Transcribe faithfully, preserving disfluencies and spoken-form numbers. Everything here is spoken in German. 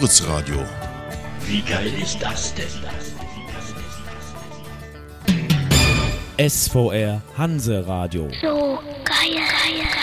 Fritz-Radio. Wie geil ist das denn? S V R Hanse Radio. So geil. geil.